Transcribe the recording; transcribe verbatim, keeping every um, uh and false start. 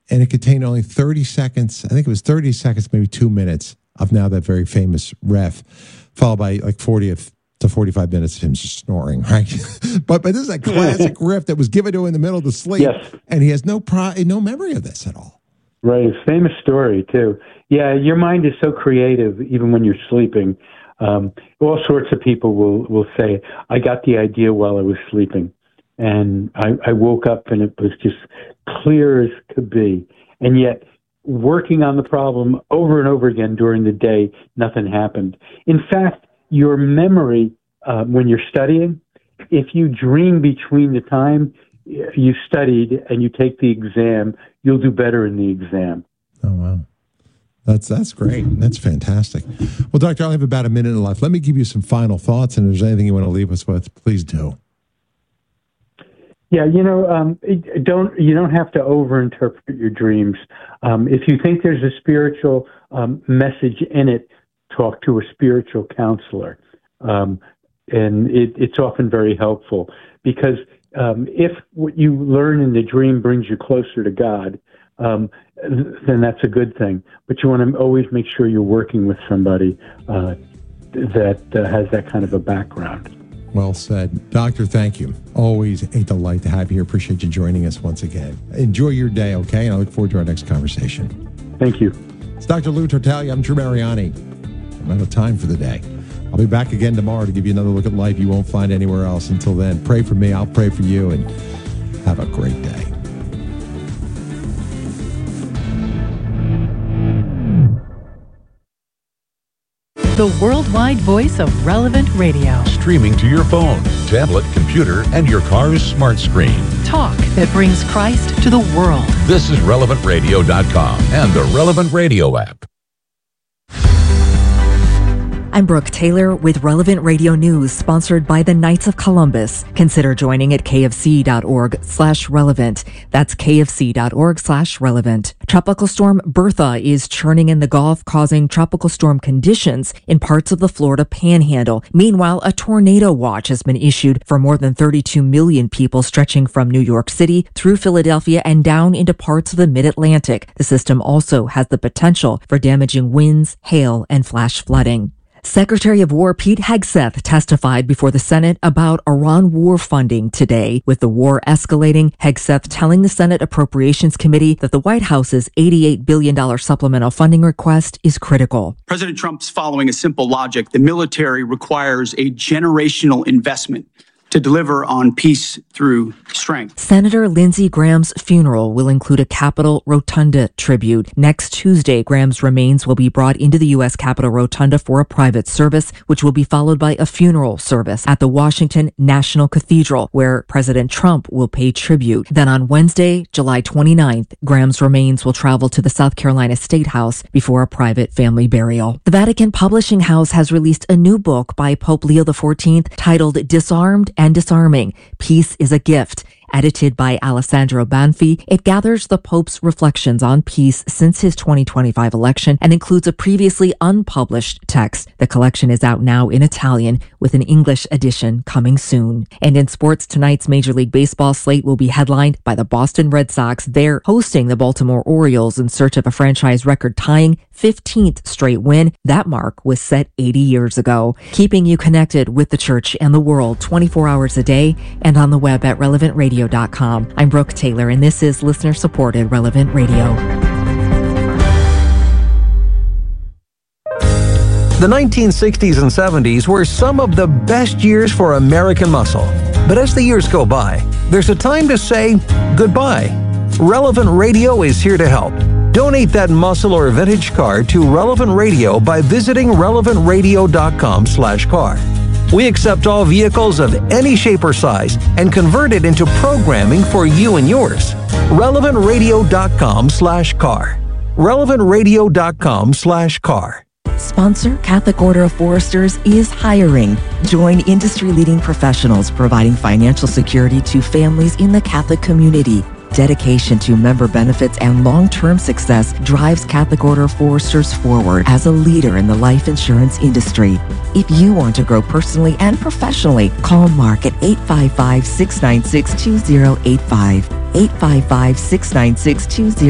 and it contained only thirty seconds. I think it was thirty seconds, maybe two minutes of now that very famous riff, followed by like forty to forty-five minutes of him just snoring, right? but but this is a classic riff that was given to him in the middle of the sleep, yes. and he has no pro- no memory of this at all. Right, it's a famous story, too. Yeah, your mind is so creative, even when you're sleeping. Um, all sorts of people will, will say, I got the idea while I was sleeping. And I, I woke up and it was just clear as could be. And yet, working on the problem over and over again during the day, nothing happened. In fact, your memory, uh, when you're studying, if you dream between the time you studied and you take the exam, you'll do better in the exam. Oh, wow. That's that's great. That's fantastic. Well, Doctor, I have about a minute left. Let me give you some final thoughts, and if there's anything you want to leave us with, please do. Yeah, you know, um, don't you don't have to overinterpret your dreams. Um, if you think there's a spiritual um, message in it, talk to a spiritual counselor, um, and it, it's often very helpful because um, if what you learn in the dream brings you closer to God, um, then that's a good thing. But you want to always make sure you're working with somebody uh, that uh, has that kind of a background. Well said. Doctor, thank you. Always a delight to have you here. Appreciate you joining us once again. Enjoy your day, okay? And I look forward to our next conversation. Thank you. It's Doctor Lou Tartaglia. I'm Drew Mariani. I'm out of time for the day. I'll be back again tomorrow to give you another look at life you won't find anywhere else. Until then, pray for me. I'll pray for you, and have a great day. The worldwide voice of Relevant Radio. Streaming to your phone, tablet, computer, and your car's smart screen. Talk that brings Christ to the world. This is relevant radio dot com and the Relevant Radio app. I'm Brooke Taylor with Relevant Radio News, sponsored by the Knights of Columbus. Consider joining at kfc.org slash relevant. That's kfc.org slash relevant. Tropical storm Bertha is churning in the Gulf, causing tropical storm conditions in parts of the Florida Panhandle. Meanwhile, a tornado watch has been issued for more than thirty-two million people, stretching from New York City through Philadelphia and down into parts of the mid-Atlantic. The system also has the potential for damaging winds, hail, and flash flooding. Secretary of War Pete Hegseth testified before the Senate about Iran war funding today. With the war escalating, Hegseth telling the Senate Appropriations Committee that the White House's eighty-eight billion dollars supplemental funding request is critical. President Trump's following a simple logic. The military requires a generational investment to deliver on peace through strength. Senator Lindsey Graham's funeral will include a Capitol Rotunda tribute. Next Tuesday, Graham's remains will be brought into the U S Capitol Rotunda for a private service, which will be followed by a funeral service at the Washington National Cathedral, where President Trump will pay tribute. Then on Wednesday, July twenty-ninth, Graham's remains will travel to the South Carolina State House before a private family burial. The Vatican Publishing House has released a new book by Pope Leo the fourteenth titled Disarmed and Disarming. Peace is a Gift. Edited by Alessandro Banfi, it gathers the Pope's reflections on peace since his twenty twenty-five election and includes a previously unpublished text. The collection is out now in Italian, with an English edition coming soon. And in sports, tonight's Major League Baseball slate will be headlined by the Boston Red Sox. They're hosting the Baltimore Orioles in search of a franchise record-tying fifteenth straight win. That mark was set eighty years ago. Keeping you connected with the church and the world twenty-four hours a day and on the web at relevant radio dot com. I'm Brooke Taylor, and this is listener-supported Relevant Radio. The nineteen sixties and seventies were some of the best years for American muscle. But as the years go by, there's a time to say goodbye. Relevant Radio is here to help. Donate that muscle or vintage car to Relevant Radio by visiting relevant radio dot com slash car. We accept all vehicles of any shape or size and convert it into programming for you and yours. relevant radio dot com slash car. relevant radio dot com slash car. Sponsor Catholic Order of Foresters is hiring. Join industry-leading professionals providing financial security to families in the Catholic community. Dedication to member benefits and long-term success drives Catholic Order of Foresters forward as a leader in the life insurance industry. If you want to grow personally and professionally, call Mark at eight five five, six nine six, two zero eight five. eight five five, six nine six, two zero eight five.